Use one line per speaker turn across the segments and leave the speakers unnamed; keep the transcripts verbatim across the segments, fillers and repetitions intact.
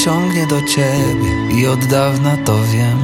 ciągnie do ciebie i od dawna to wiem.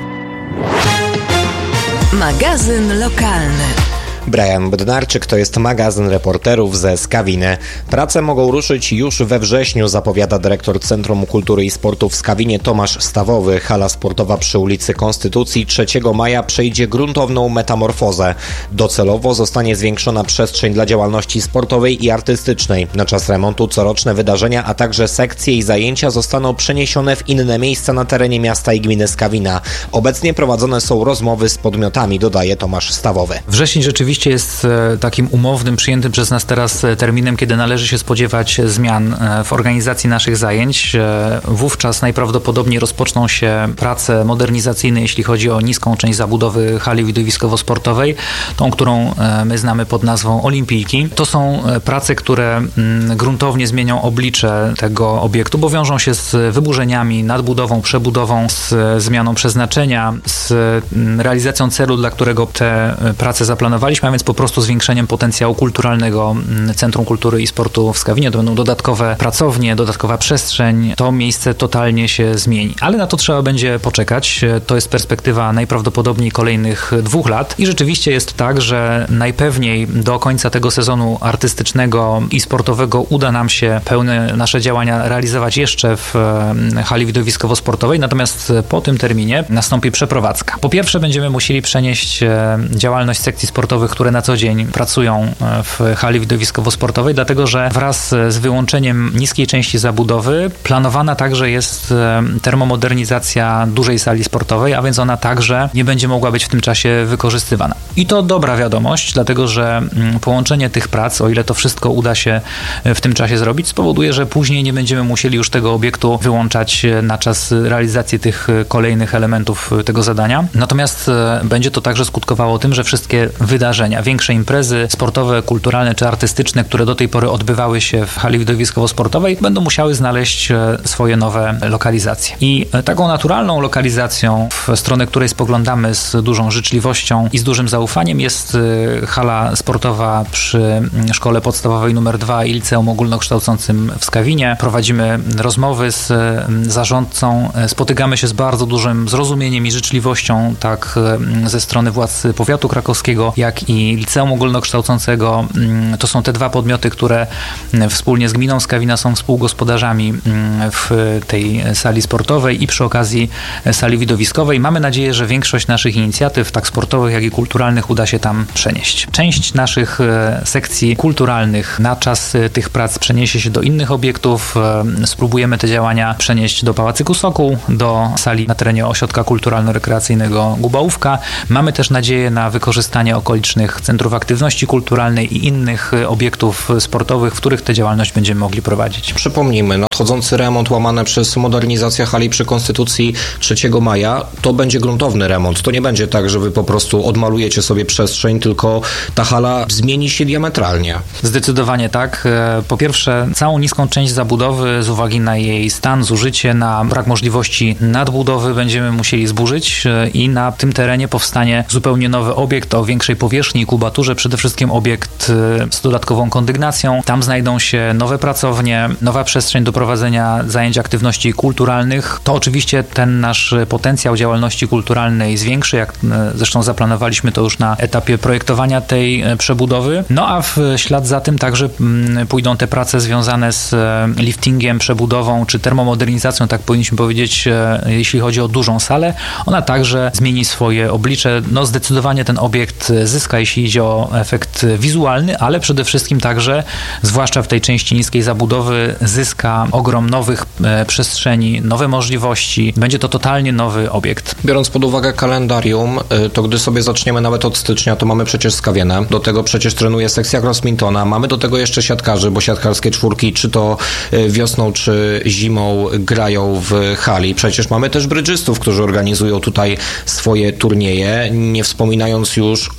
Magazyn lokalny.
Brian Bednarczyk to jest magazyn reporterów ze Skawiny. Prace mogą ruszyć już we wrześniu, zapowiada dyrektor Centrum Kultury i Sportu w Skawinie Tomasz Stawowy. Hala sportowa przy ulicy Konstytucji trzeciego maja przejdzie gruntowną metamorfozę. Docelowo zostanie zwiększona przestrzeń dla działalności sportowej i artystycznej. Na czas remontu coroczne wydarzenia, a także sekcje i zajęcia zostaną przeniesione w inne miejsca na terenie miasta i gminy Skawina. Obecnie prowadzone są rozmowy z podmiotami, dodaje Tomasz Stawowy.
Wrzesień rzeczywiście jest takim umownym, przyjętym przez nas teraz terminem, kiedy należy się spodziewać zmian w organizacji naszych zajęć. Wówczas najprawdopodobniej rozpoczną się prace modernizacyjne, jeśli chodzi o niską część zabudowy hali widowiskowo-sportowej, tą, którą my znamy pod nazwą Olimpijki. To są prace, które gruntownie zmienią oblicze tego obiektu, bo wiążą się z wyburzeniami, nadbudową, przebudową, z zmianą przeznaczenia, z realizacją celu, dla którego te prace zaplanowaliśmy, a więc po prostu zwiększeniem potencjału kulturalnego Centrum Kultury i Sportu w Skawinie. To będą dodatkowe pracownie, dodatkowa przestrzeń. To miejsce totalnie się zmieni. Ale na to trzeba będzie poczekać. To jest perspektywa najprawdopodobniej kolejnych dwóch lat. I rzeczywiście jest tak, że najpewniej do końca tego sezonu artystycznego i sportowego uda nam się pełne nasze działania realizować jeszcze w hali widowiskowo-sportowej. Natomiast po tym terminie nastąpi przeprowadzka. Po pierwsze będziemy musieli przenieść działalność sekcji sportowych, które na co dzień pracują w hali widowiskowo-sportowej, dlatego że wraz z wyłączeniem niskiej części zabudowy planowana także jest termomodernizacja dużej sali sportowej, a więc ona także nie będzie mogła być w tym czasie wykorzystywana. I to dobra wiadomość, dlatego że połączenie tych prac, o ile to wszystko uda się w tym czasie zrobić, spowoduje, że później nie będziemy musieli już tego obiektu wyłączać na czas realizacji tych kolejnych elementów tego zadania. Natomiast będzie to także skutkowało tym, że wszystkie wydarzenia, większe imprezy sportowe, kulturalne czy artystyczne, które do tej pory odbywały się w hali widowiskowo-sportowej, będą musiały znaleźć swoje nowe lokalizacje. I taką naturalną lokalizacją, w stronę której spoglądamy z dużą życzliwością i z dużym zaufaniem, jest hala sportowa przy Szkole Podstawowej numer dwa i Liceum Ogólnokształcącym w Skawinie. Prowadzimy rozmowy z zarządcą, spotykamy się z bardzo dużym zrozumieniem i życzliwością, tak ze strony władz powiatu krakowskiego, jak i Liceum Ogólnokształcącego. To są te dwa podmioty, które wspólnie z gminą Skawina są współgospodarzami w tej sali sportowej i przy okazji sali widowiskowej. Mamy nadzieję, że większość naszych inicjatyw, tak sportowych, jak i kulturalnych, uda się tam przenieść. Część naszych sekcji kulturalnych na czas tych prac przeniesie się do innych obiektów. Spróbujemy te działania przenieść do Pałacyku Sokół, do sali na terenie Ośrodka Kulturalno-Rekreacyjnego Gubałówka. Mamy też nadzieję na wykorzystanie okolicznych centrów aktywności kulturalnej i innych obiektów sportowych, w których tę działalność będziemy mogli prowadzić.
Przypomnijmy, nadchodzący remont łamany przez modernizację hali przy Konstytucji trzeciego maja to będzie gruntowny remont. To nie będzie tak, że wy po prostu odmalujecie sobie przestrzeń, tylko ta hala zmieni się diametralnie.
Zdecydowanie tak. Po pierwsze, całą niską część zabudowy z uwagi na jej stan, zużycie, na brak możliwości nadbudowy będziemy musieli zburzyć i na tym terenie powstanie zupełnie nowy obiekt o większej powierzchni i kubaturze, przede wszystkim obiekt z dodatkową kondygnacją. Tam znajdą się nowe pracownie, nowa przestrzeń do prowadzenia zajęć aktywności kulturalnych. To oczywiście ten nasz potencjał działalności kulturalnej zwiększy, jak zresztą zaplanowaliśmy to już na etapie projektowania tej przebudowy. No a w ślad za tym także pójdą te prace związane z liftingiem, przebudową czy termomodernizacją, tak powinniśmy powiedzieć, jeśli chodzi o dużą salę. Ona także zmieni swoje oblicze. No zdecydowanie ten obiekt zyska, jeśli idzie o efekt wizualny, ale przede wszystkim także, zwłaszcza w tej części niskiej zabudowy, zyska ogrom nowych e, przestrzeni, nowe możliwości. Będzie to totalnie nowy obiekt.
Biorąc pod uwagę kalendarium, to gdy sobie zaczniemy nawet od stycznia, to mamy przecież Skawienę. Do tego przecież trenuje sekcja Crossmintona. Mamy do tego jeszcze siatkarzy, bo siatkarskie czwórki, czy to wiosną, czy zimą grają w hali. Przecież mamy też brydżystów, którzy organizują tutaj swoje turnieje, nie wspominając już o tych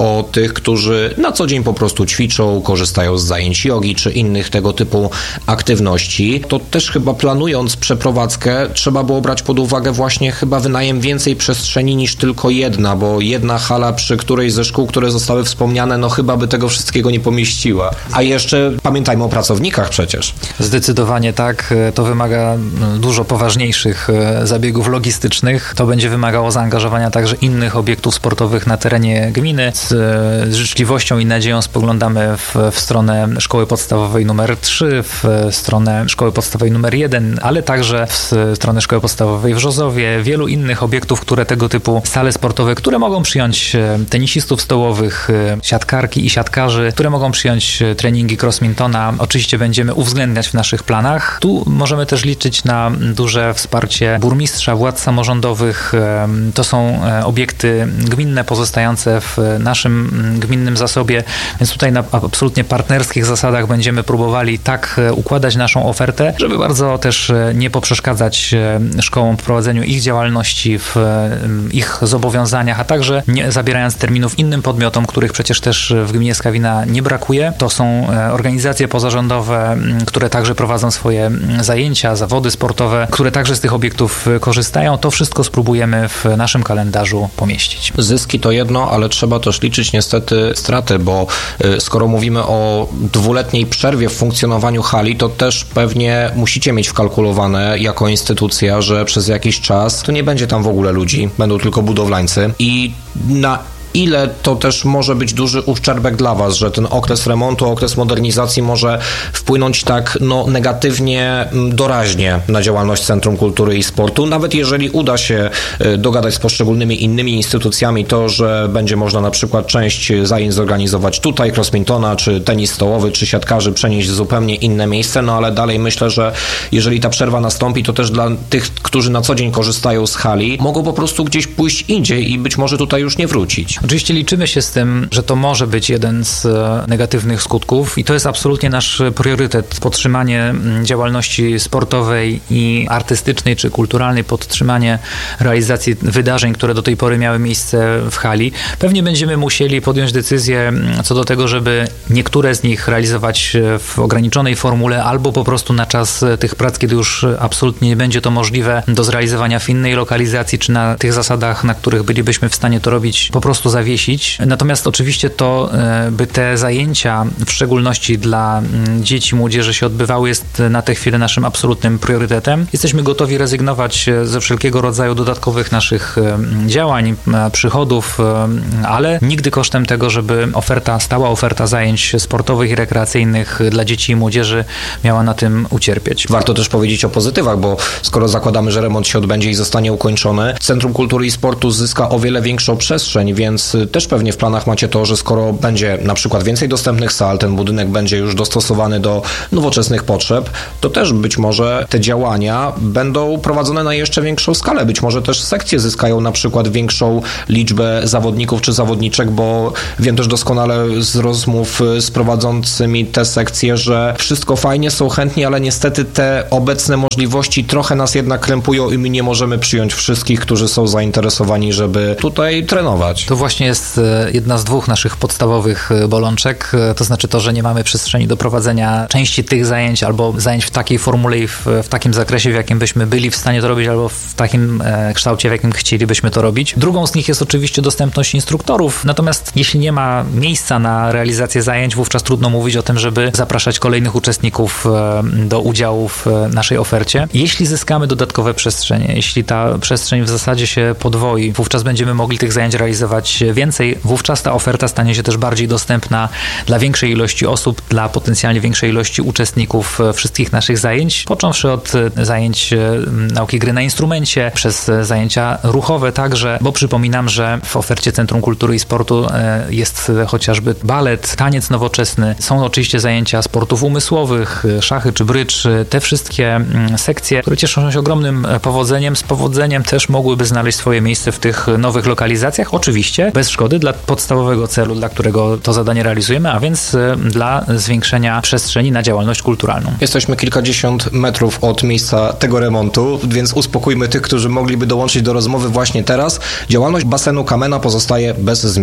tych, którzy na co dzień po prostu ćwiczą, korzystają z zajęć jogi czy innych tego typu aktywności. To też chyba planując przeprowadzkę trzeba było brać pod uwagę właśnie chyba wynajem więcej przestrzeni niż tylko jedna, bo jedna hala przy którejś ze szkół, które zostały wspomniane, no chyba by tego wszystkiego nie pomieściła. A jeszcze pamiętajmy o pracownikach przecież.
Zdecydowanie tak. To wymaga dużo poważniejszych zabiegów logistycznych. To będzie wymagało zaangażowania także innych obiektów sportowych na terenie gminy. Z, z życzliwością i nadzieją spoglądamy w, w stronę szkoły podstawowej numer trzy, w stronę szkoły podstawowej numer jeden, ale także w stronę szkoły podstawowej w Żozowie, wielu innych obiektów, które tego typu sale sportowe, które mogą przyjąć tenisistów stołowych, siatkarki i siatkarzy, które mogą przyjąć treningi crossmintona. Oczywiście będziemy uwzględniać w naszych planach. Tu możemy też liczyć na duże wsparcie burmistrza, władz samorządowych. To są obiekty gminne pozostające w naszym gminnym zasobie, więc tutaj na absolutnie partnerskich zasadach będziemy próbowali tak układać naszą ofertę, żeby bardzo też nie poprzeszkadzać szkołom w prowadzeniu ich działalności, w ich zobowiązaniach, a także nie zabierając terminów innym podmiotom, których przecież też w gminie Skawina nie brakuje. To są organizacje pozarządowe, które także prowadzą swoje zajęcia, zawody sportowe, które także z tych obiektów korzystają. To wszystko spróbujemy w naszym kalendarzu pomieścić.
Zyski to jedno, ale trzeba też liczyć niestety straty, bo skoro mówimy o dwuletniej przerwie w funkcjonowaniu hali, to też pewnie musicie mieć wkalkulowane jako instytucja, że przez jakiś czas to nie będzie tam w ogóle ludzi, będą tylko budowlańcy i na ile to też może być duży uszczerbek dla Was, że ten okres remontu, okres modernizacji może wpłynąć tak no, negatywnie, doraźnie na działalność Centrum Kultury i Sportu, nawet jeżeli uda się dogadać z poszczególnymi innymi instytucjami to, że będzie można na przykład część zajęć zorganizować tutaj, crossmintona, czy tenis stołowy, czy siatkarzy przenieść w zupełnie inne miejsce, no ale dalej myślę, że jeżeli ta przerwa nastąpi, to też dla tych, którzy na co dzień korzystają z hali, mogą po prostu gdzieś pójść indziej i być może tutaj już nie wrócić.
Oczywiście liczymy się z tym, że to może być jeden z negatywnych skutków i to jest absolutnie nasz priorytet. Podtrzymanie działalności sportowej i artystycznej czy kulturalnej, podtrzymanie realizacji wydarzeń, które do tej pory miały miejsce w hali. Pewnie będziemy musieli podjąć decyzję co do tego, żeby niektóre z nich realizować w ograniczonej formule albo po prostu na czas tych prac, kiedy już absolutnie nie będzie to możliwe do zrealizowania w innej lokalizacji czy na tych zasadach, na których bylibyśmy w stanie to robić, po prostu zawiesić. Natomiast oczywiście to, by te zajęcia, w szczególności dla dzieci, młodzieży się odbywały, jest na tę chwilę naszym absolutnym priorytetem. Jesteśmy gotowi rezygnować ze wszelkiego rodzaju dodatkowych naszych działań, przychodów, ale nigdy kosztem tego, żeby oferta, stała oferta zajęć sportowych i rekreacyjnych dla dzieci i młodzieży miała na tym ucierpieć.
Warto też powiedzieć o pozytywach, bo skoro zakładamy, że remont się odbędzie i zostanie ukończony, Centrum Kultury i Sportu zyska o wiele większą przestrzeń, więc też pewnie w planach macie to, że skoro będzie na przykład więcej dostępnych sal, ten budynek będzie już dostosowany do nowoczesnych potrzeb, to też być może te działania będą prowadzone na jeszcze większą skalę. Być może też sekcje zyskają na przykład większą liczbę zawodników czy zawodniczek, bo wiem też doskonale z rozmów z prowadzącymi te sekcje, że wszystko fajnie, są chętni, ale niestety te obecne możliwości trochę nas jednak krępują i my nie możemy przyjąć wszystkich, którzy są zainteresowani, żeby tutaj trenować.
To właśnie jest jedna z dwóch naszych podstawowych bolączek, to znaczy to, że nie mamy przestrzeni do prowadzenia części tych zajęć albo zajęć w takiej formule i w, w takim zakresie, w jakim byśmy byli w stanie to robić, albo w takim e, kształcie, w jakim chcielibyśmy to robić. Drugą z nich jest oczywiście dostępność instruktorów, natomiast jeśli nie ma miejsca na realizację zajęć, wówczas trudno mówić o tym, żeby zapraszać kolejnych uczestników e, do udziału w e, naszej ofercie. Jeśli zyskamy dodatkowe przestrzenie, jeśli ta przestrzeń w zasadzie się podwoi, wówczas będziemy mogli tych zajęć realizować więcej, wówczas ta oferta stanie się też bardziej dostępna dla większej ilości osób, dla potencjalnie większej ilości uczestników wszystkich naszych zajęć, począwszy od zajęć nauki gry na instrumencie, przez zajęcia ruchowe także, bo przypominam, że w ofercie Centrum Kultury i Sportu jest chociażby balet, taniec nowoczesny, są oczywiście zajęcia sportów umysłowych, szachy czy brydż, te wszystkie sekcje, które cieszą się ogromnym powodzeniem, z powodzeniem też mogłyby znaleźć swoje miejsce w tych nowych lokalizacjach, oczywiście bez szkody dla podstawowego celu, dla którego to zadanie realizujemy, a więc dla zwiększenia przestrzeni na działalność kulturalną.
Jesteśmy kilkadziesiąt metrów od miejsca tego remontu, więc uspokójmy tych, którzy mogliby dołączyć do rozmowy właśnie teraz. Działalność basenu Kamena pozostaje bez zmian.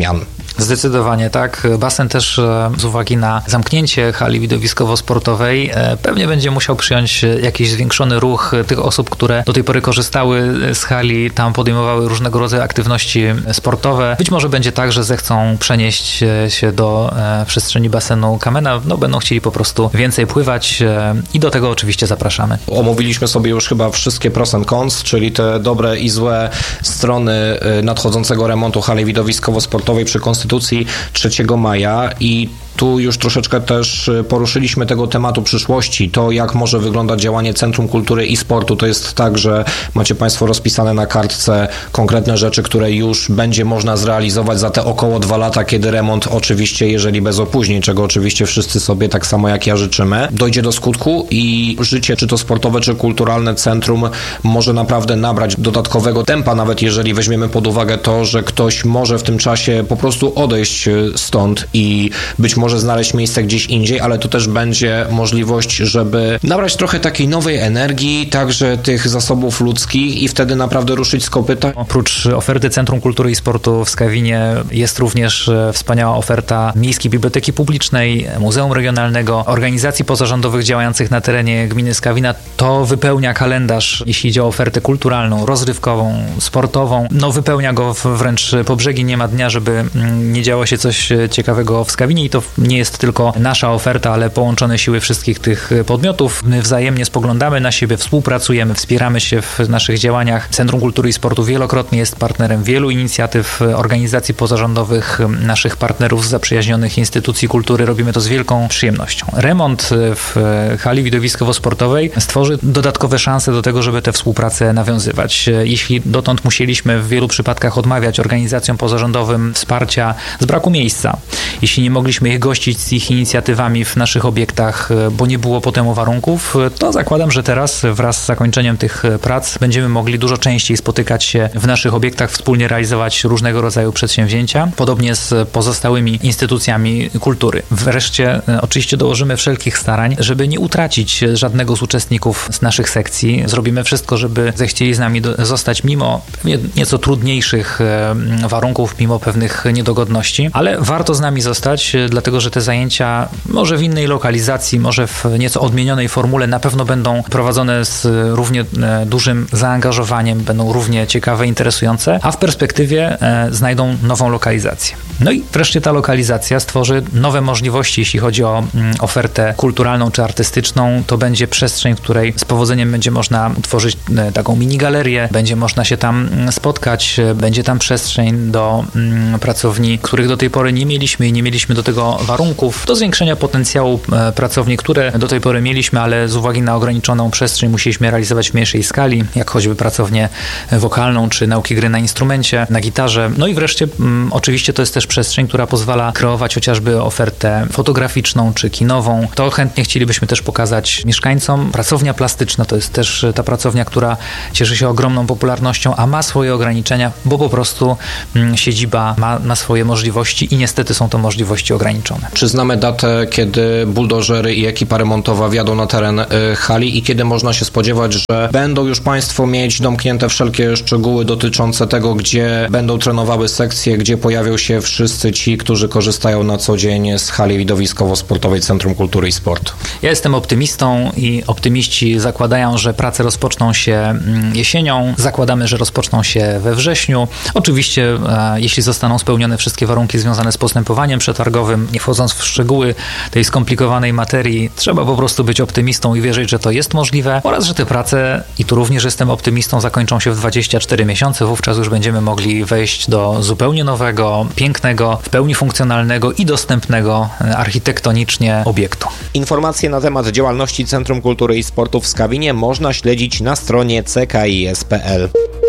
Zdecydowanie tak. Basen też z uwagi na zamknięcie hali widowiskowo-sportowej pewnie będzie musiał przyjąć jakiś zwiększony ruch tych osób, które do tej pory korzystały z hali, tam podejmowały różnego rodzaju aktywności sportowe. Być może będzie tak, że zechcą przenieść się do przestrzeni basenu Kamena, no będą chcieli po prostu więcej pływać i do tego oczywiście zapraszamy.
Omówiliśmy sobie już chyba wszystkie pros and cons, czyli te dobre i złe strony nadchodzącego remontu hali widowiskowo-sportowej przy Konstytucji trzeciego maja i tu już troszeczkę też poruszyliśmy tego tematu przyszłości, to jak może wyglądać działanie Centrum Kultury i Sportu. To jest tak, że macie Państwo rozpisane na kartce konkretne rzeczy, które już będzie można zrealizować za te około dwa lata, kiedy remont oczywiście, jeżeli bez opóźnień, czego oczywiście wszyscy sobie tak samo jak ja życzymy, dojdzie do skutku i życie, czy to sportowe, czy kulturalne centrum może naprawdę nabrać dodatkowego tempa, nawet jeżeli weźmiemy pod uwagę to, że ktoś może w tym czasie po prostu odejść stąd i być może znaleźć miejsce gdzieś indziej, ale to też będzie możliwość, żeby nabrać trochę takiej nowej energii, także tych zasobów ludzkich i wtedy naprawdę ruszyć z kopyta.
Oprócz oferty Centrum Kultury i Sportu w Skawinie jest również wspaniała oferta Miejskiej Biblioteki Publicznej, Muzeum Regionalnego, organizacji pozarządowych działających na terenie gminy Skawina. To wypełnia kalendarz, jeśli idzie o ofertę kulturalną, rozrywkową, sportową. No wypełnia go wręcz po brzegi. Nie ma dnia, żeby nie działo się coś ciekawego w Skawinie i to nie jest tylko nasza oferta, ale połączone siły wszystkich tych podmiotów. My wzajemnie spoglądamy na siebie, współpracujemy, wspieramy się w naszych działaniach. Centrum Kultury i Sportu wielokrotnie jest partnerem wielu inicjatyw, organizacji pozarządowych, naszych partnerów z zaprzyjaźnionych instytucji kultury. Robimy to z wielką przyjemnością. Remont w hali widowiskowo-sportowej stworzy dodatkowe szanse do tego, żeby tę współpracę nawiązywać. Jeśli dotąd musieliśmy w wielu przypadkach odmawiać organizacjom pozarządowym wsparcia z braku miejsca, jeśli nie mogliśmy ich gościć z ich inicjatywami w naszych obiektach, bo nie było potem warunków, to zakładam, że teraz wraz z zakończeniem tych prac będziemy mogli dużo częściej spotykać się w naszych obiektach, wspólnie realizować różnego rodzaju przedsięwzięcia, podobnie z pozostałymi instytucjami kultury. Wreszcie oczywiście dołożymy wszelkich starań, żeby nie utracić żadnego z uczestników z naszych sekcji. Zrobimy wszystko, żeby zechcieli z nami zostać mimo nieco trudniejszych warunków, mimo pewnych niedogodności, ale warto z nami zostać, dlatego że te zajęcia może w innej lokalizacji, może w nieco odmienionej formule na pewno będą prowadzone z równie dużym zaangażowaniem, będą równie ciekawe, interesujące, a w perspektywie znajdą nową lokalizację. No i wreszcie ta lokalizacja stworzy nowe możliwości, jeśli chodzi o ofertę kulturalną czy artystyczną. To będzie przestrzeń, w której z powodzeniem będzie można tworzyć taką mini-galerię, będzie można się tam spotkać, będzie tam przestrzeń do pracowni, których do tej pory nie mieliśmy i nie mieliśmy do tego warunków, do zwiększenia potencjału pracowni, które do tej pory mieliśmy, ale z uwagi na ograniczoną przestrzeń musieliśmy realizować w mniejszej skali, jak choćby pracownię wokalną czy nauki gry na instrumencie, na gitarze. No i wreszcie m, oczywiście to jest też przestrzeń, która pozwala kreować chociażby ofertę fotograficzną czy kinową. To chętnie chcielibyśmy też pokazać mieszkańcom. Pracownia plastyczna to jest też ta pracownia, która cieszy się ogromną popularnością, a ma swoje ograniczenia, bo po prostu m, siedziba ma, ma swoje możliwości i niestety są to możliwości ograniczone.
Czy znamy datę, kiedy buldożery i ekipa remontowa wjadą na teren y, hali i kiedy można się spodziewać, że będą już Państwo mieć domknięte wszelkie szczegóły dotyczące tego, gdzie będą trenowały sekcje, gdzie pojawią się wszyscy ci, którzy korzystają na co dzień z hali widowiskowo-sportowej Centrum Kultury i Sportu?
Ja jestem optymistą i optymiści zakładają, że prace rozpoczną się jesienią. Zakładamy, że rozpoczną się we wrześniu. Oczywiście, e, jeśli zostaną spełnione wszystkie warunki związane z postępowaniem przetargowym, nie wchodząc w szczegóły tej skomplikowanej materii, trzeba po prostu być optymistą i wierzyć, że to jest możliwe oraz, że te prace, i tu również jestem optymistą, zakończą się w dwadzieścia cztery miesiące. Wówczas już będziemy mogli wejść do zupełnie nowego, pięknego, w pełni funkcjonalnego i dostępnego architektonicznie obiektu.
Informacje na temat działalności Centrum Kultury i Sportu w Skawinie można śledzić na stronie c k i s kropka p l.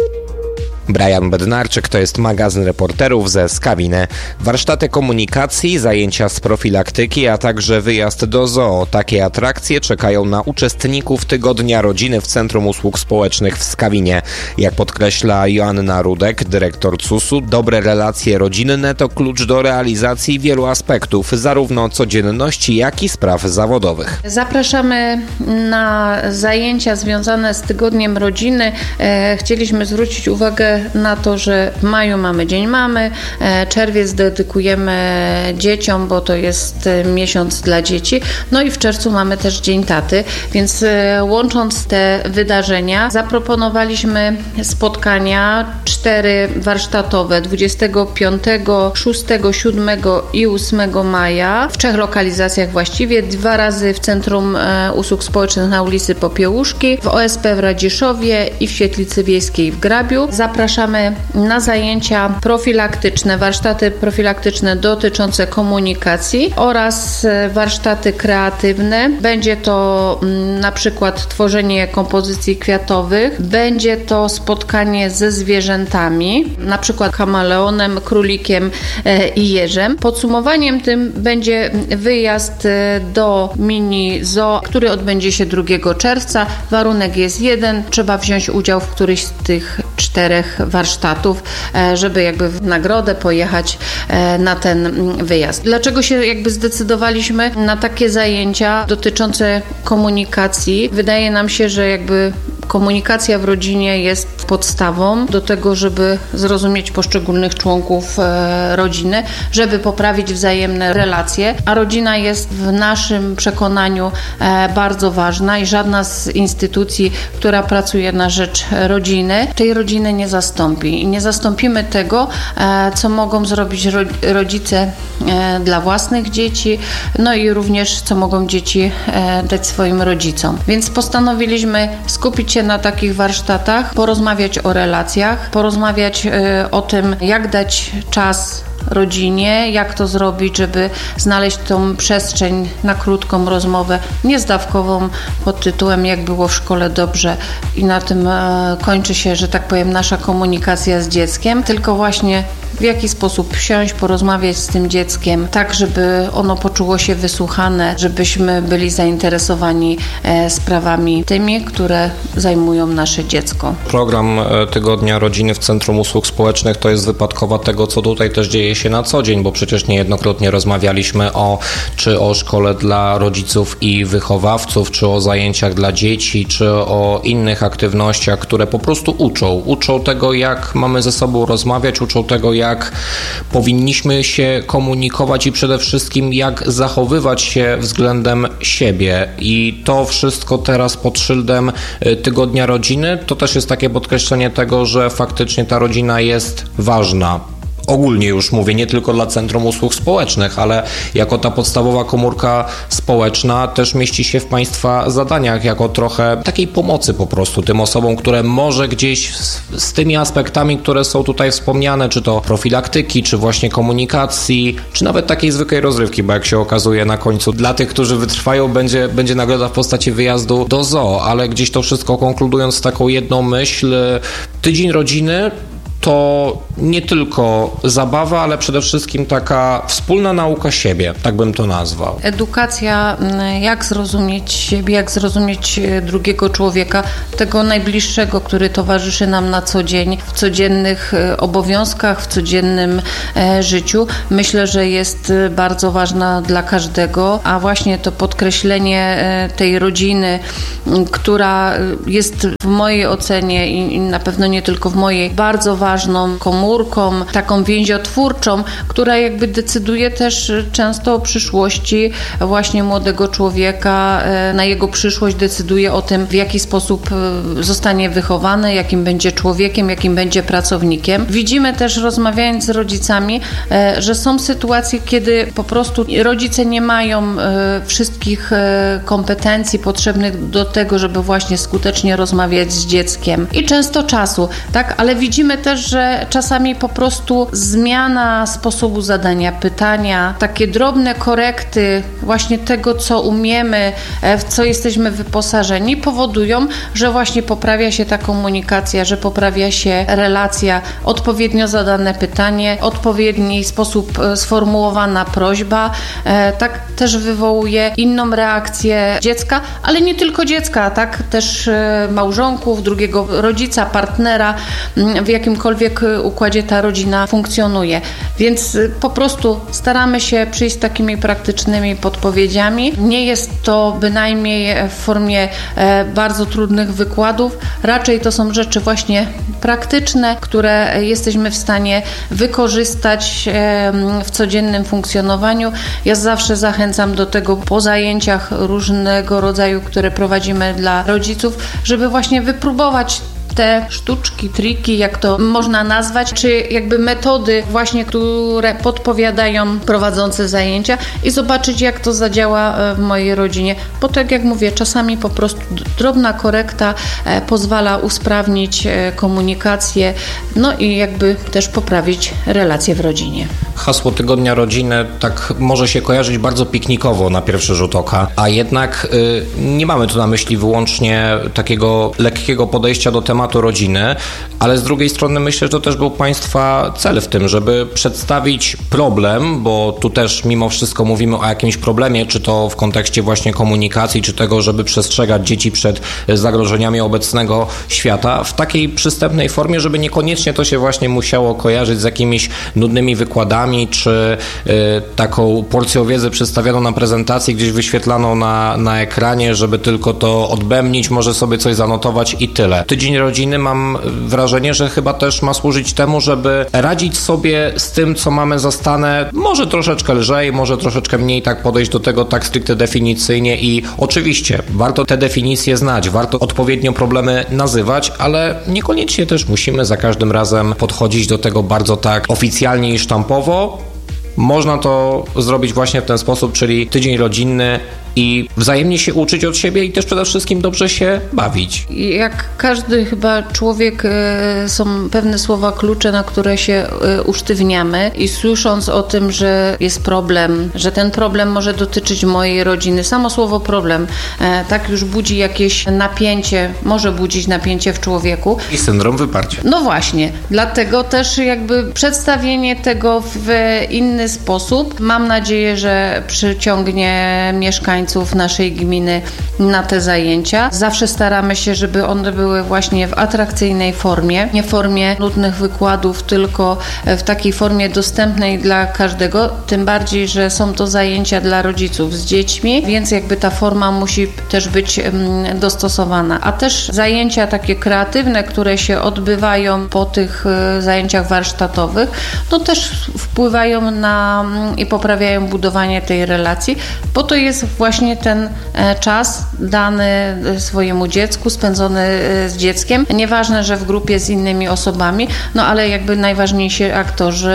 Brian Bednarczyk to jest magazyn reporterów ze Skawiny. Warsztaty komunikacji, zajęcia z profilaktyki, a także wyjazd do zoo. Takie atrakcje czekają na uczestników Tygodnia Rodziny w Centrum Usług Społecznych w Skawinie. Jak podkreśla Joanna Rudek, dyrektor C U S u, dobre relacje rodzinne to klucz do realizacji wielu aspektów, zarówno codzienności, jak i spraw zawodowych.
Zapraszamy na zajęcia związane z Tygodniem Rodziny. Chcieliśmy zwrócić uwagę liczę na to, że w maju mamy Dzień Mamy, czerwiec dedykujemy dzieciom, bo to jest miesiąc dla dzieci, no i w czerwcu mamy też Dzień Taty, więc łącząc te wydarzenia zaproponowaliśmy spotkania cztery warsztatowe dwudziestego piątego, szóstego, siódmego i ósmego maja w trzech lokalizacjach właściwie, dwa razy w Centrum Usług Społecznych na ulicy Popiełuszki, w O S P w Radziszowie i w Świetlicy Wiejskiej w Grabiu. Zapraszamy na zajęcia profilaktyczne, warsztaty profilaktyczne dotyczące komunikacji oraz warsztaty kreatywne. Będzie to na przykład tworzenie kompozycji kwiatowych, będzie to spotkanie ze zwierzętami, na przykład kameleonem, królikiem i jeżem. Podsumowaniem tym będzie wyjazd do mini zoo, który odbędzie się drugiego czerwca. Warunek jest jeden, trzeba wziąć udział w któryś z tych czterech warsztatów, żeby jakby w nagrodę pojechać na ten wyjazd. Dlaczego się jakby zdecydowaliśmy na takie zajęcia dotyczące komunikacji? Wydaje nam się, że jakby komunikacja w rodzinie jest podstawą do tego, żeby zrozumieć poszczególnych członków e, rodziny, żeby poprawić wzajemne relacje, a rodzina jest w naszym przekonaniu e, bardzo ważna i żadna z instytucji, która pracuje na rzecz rodziny, tej rodziny nie zastąpi. I nie zastąpimy tego, e, co mogą zrobić ro, rodzice e, dla własnych dzieci, no i również co mogą dzieci e, dać swoim rodzicom. Więc postanowiliśmy skupić się na takich warsztatach, porozmawiać o relacjach, porozmawiać y, o tym, jak dać czas rodzinie, jak to zrobić, żeby znaleźć tą przestrzeń na krótką rozmowę, niezdawkową pod tytułem Jak było w szkole dobrze i na tym e, kończy się, że tak powiem, nasza komunikacja z dzieckiem, tylko właśnie w jaki sposób siąść, porozmawiać z tym dzieckiem, tak żeby ono poczuło się wysłuchane, żebyśmy byli zainteresowani e, sprawami tymi, które zajmują nasze dziecko.
Program Tygodnia Rodziny w Centrum Usług Społecznych to jest wypadkowa tego, co tutaj też dzieje się na co dzień, bo przecież niejednokrotnie rozmawialiśmy o czy o szkole dla rodziców i wychowawców, czy o zajęciach dla dzieci, czy o innych aktywnościach, które po prostu uczą. Uczą tego, jak mamy ze sobą rozmawiać, uczą tego, jak powinniśmy się komunikować i przede wszystkim jak zachowywać się względem siebie. I to wszystko teraz pod szyldem Tygodnia Rodziny to też jest takie podkreślenie tego, że faktycznie ta rodzina jest ważna. Ogólnie już mówię, nie tylko dla Centrum Usług Społecznych, ale jako ta podstawowa komórka społeczna też mieści się w Państwa zadaniach, jako trochę takiej pomocy po prostu tym osobom, które może gdzieś z, z tymi aspektami, które są tutaj wspomniane, czy to profilaktyki, czy właśnie komunikacji, czy nawet takiej zwykłej rozrywki, bo jak się okazuje na końcu dla tych, którzy wytrwają, będzie, będzie nagroda w postaci wyjazdu do zoo, ale gdzieś to wszystko konkludując taką jedną myśl, Tydzień Rodziny to nie tylko zabawa, ale przede wszystkim taka wspólna nauka siebie, tak bym to nazwał.
Edukacja, jak zrozumieć siebie, jak zrozumieć drugiego człowieka, tego najbliższego, który towarzyszy nam na co dzień, w codziennych obowiązkach, w codziennym życiu. Myślę, że jest bardzo ważna dla każdego, a właśnie to podkreślenie tej rodziny, która jest w mojej ocenie i na pewno nie tylko w mojej, bardzo ważna, ważną komórką, taką więziotwórczą, która jakby decyduje też często o przyszłości właśnie młodego człowieka, na jego przyszłość decyduje o tym, w jaki sposób zostanie wychowany, jakim będzie człowiekiem, jakim będzie pracownikiem. Widzimy też, rozmawiając z rodzicami, że są sytuacje, kiedy po prostu rodzice nie mają wszystkich kompetencji potrzebnych do tego, żeby właśnie skutecznie rozmawiać z dzieckiem i często czasu, tak, ale widzimy też, że czasami po prostu zmiana sposobu zadania pytania, takie drobne korekty właśnie tego, co umiemy, w co jesteśmy wyposażeni, powodują, że właśnie poprawia się ta komunikacja, że poprawia się relacja, odpowiednio zadane pytanie, odpowiedni sposób sformułowana prośba, tak też wywołuje inną reakcję dziecka, ale nie tylko dziecka, tak też małżonków, drugiego rodzica, partnera w jakimkolwiek jakimkolwiek układzie ta rodzina funkcjonuje. Więc po prostu staramy się przyjść z takimi praktycznymi podpowiedziami. Nie jest to bynajmniej w formie bardzo trudnych wykładów. Raczej to są rzeczy właśnie praktyczne, które jesteśmy w stanie wykorzystać w codziennym funkcjonowaniu. Ja zawsze zachęcam do tego po zajęciach różnego rodzaju, które prowadzimy dla rodziców, żeby właśnie wypróbować te sztuczki, triki, jak to można nazwać, czy jakby metody właśnie, które podpowiadają prowadzące zajęcia i zobaczyć, jak to zadziała w mojej rodzinie. Bo tak jak mówię, czasami po prostu drobna korekta pozwala usprawnić komunikację, no i jakby też poprawić relacje w rodzinie.
Hasło Tygodnia Rodziny tak może się kojarzyć bardzo piknikowo na pierwszy rzut oka, a jednak y, nie mamy tu na myśli wyłącznie takiego lekkiego podejścia do tematu rodziny, ale z drugiej strony myślę, że to też był Państwa cel w tym, żeby przedstawić problem, bo tu też mimo wszystko mówimy o jakimś problemie, czy to w kontekście właśnie komunikacji, czy tego, żeby przestrzegać dzieci przed zagrożeniami obecnego świata w takiej przystępnej formie, żeby niekoniecznie to się właśnie musiało kojarzyć z jakimiś nudnymi wykładami, czy y, taką porcją wiedzy przedstawioną na prezentacji, gdzieś wyświetlaną na, na ekranie, żeby tylko to odbębnić, może sobie coś zanotować i tyle. Tydzień Rodziny mam wrażenie, że chyba też ma służyć temu, żeby radzić sobie z tym, co mamy zastane, może troszeczkę lżej, może troszeczkę mniej tak podejść do tego tak stricte definicyjnie i oczywiście warto te definicje znać, warto odpowiednio problemy nazywać, ale niekoniecznie też musimy za każdym razem podchodzić do tego bardzo tak oficjalnie i sztampowo. Można to zrobić właśnie w ten sposób, czyli tydzień rodzinny i wzajemnie się uczyć od siebie i też przede wszystkim dobrze się bawić.
Jak każdy chyba człowiek są pewne słowa klucze, na które się usztywniamy i słysząc o tym, że jest problem, że ten problem może dotyczyć mojej rodziny, samo słowo problem tak już budzi jakieś napięcie, może budzić napięcie w człowieku.
I syndrom wyparcia.
No właśnie, dlatego też jakby przedstawienie tego w inny sposób, mam nadzieję, że przyciągnie mieszkańców naszej gminy na te zajęcia. Zawsze staramy się, żeby one były właśnie w atrakcyjnej formie, nie w formie nudnych wykładów, tylko w takiej formie dostępnej dla każdego, tym bardziej, że są to zajęcia dla rodziców z dziećmi, więc jakby ta forma musi też być dostosowana. A też zajęcia takie kreatywne, które się odbywają po tych zajęciach warsztatowych, no też wpływają na i poprawiają budowanie tej relacji, bo to jest właśnie właśnie ten czas dany swojemu dziecku, spędzony z dzieckiem. Nieważne, że w grupie z innymi osobami, no ale jakby najważniejsi aktorzy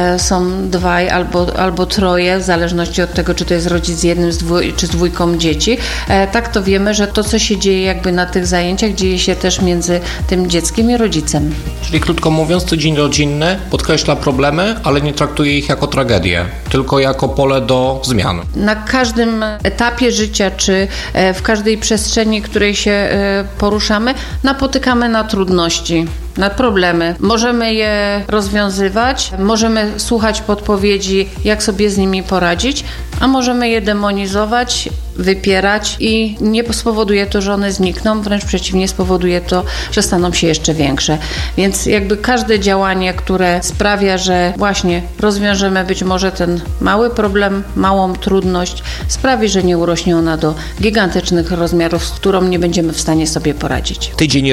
są dwaj albo, albo troje, w zależności od tego, czy to jest rodzic z jednym z dwój, czy z dwójką dzieci. Tak to wiemy, że to, co się dzieje jakby na tych zajęciach, dzieje się też między tym dzieckiem i rodzicem.
Czyli krótko mówiąc, tydzień rodzinny podkreśla problemy, ale nie traktuje ich jako tragedię, tylko jako pole do zmian.
Na każdym etapie życia, czy w każdej przestrzeni, której się poruszamy, napotykamy na trudności, na problemy. Możemy je rozwiązywać, możemy słuchać podpowiedzi, jak sobie z nimi poradzić, a możemy je demonizować, wypierać i nie spowoduje to, że one znikną, wręcz przeciwnie, spowoduje to, że staną się jeszcze większe. Więc jakby każde działanie, które sprawia, że właśnie rozwiążemy być może ten mały problem, małą trudność, sprawi, że nie urośnie ona do gigantycznych rozmiarów, z którą nie będziemy w stanie sobie poradzić.
Tydzień